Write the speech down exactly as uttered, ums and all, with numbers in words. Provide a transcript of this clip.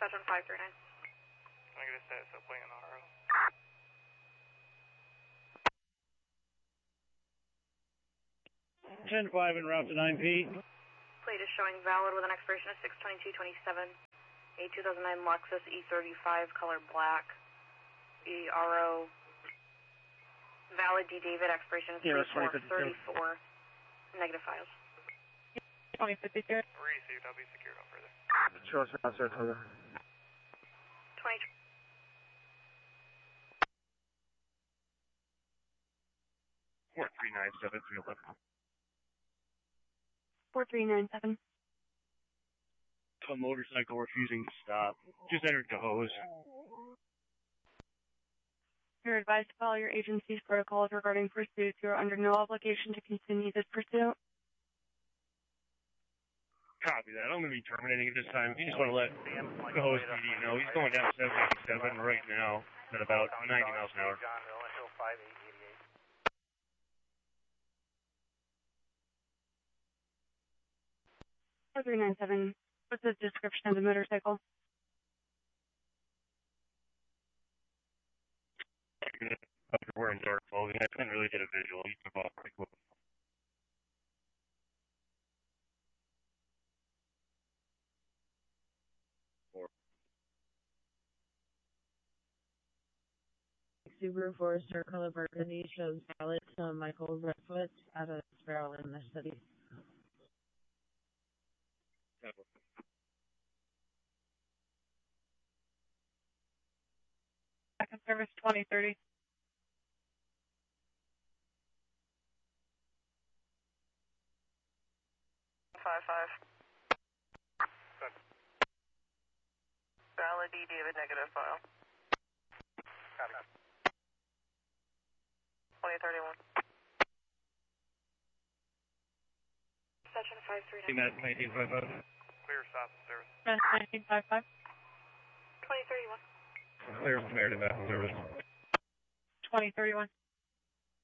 Section five three nine. Negative status upwing in R O. ten five en route to nine P. Plate is showing valid with an expiration of six twenty-two twenty-seven. A two thousand nine Lexus E thirty-five, color black. E R O. Valid D David, expiration of Yeah, three four thirty-four. Negative files. twenty fifty-two. Received, I'll be secure no further. Show us how to over. twenty. four three nine seven three eleven. four three nine seven. A motorcycle refusing to stop. Just entered the hose. You're advised to follow your agency's protocols regarding pursuits. You are under no obligation to continue this pursuit. Copy that. I'm going to be terminating it this time. You just want to let the host P D know. He's going down seven eighty-seven right now at about ninety miles an hour. four three nine seven. What's the description of the motorcycle? After wearing dark clothing, I couldn't really get a visual. He took off pretty quick. Subaru Forester color burgundy shows valid to Michael Redfoot at a Sparrow in the city. Second service twenty thirty. Five five. Good. Valid D David, negative file. Copy. twenty thirty-one. Section five three nine. Matt nineteen five five. Clear stop and service. nineteen five five. twenty thirty-one. Clear from Meredith Mountain Service. twenty thirty-one.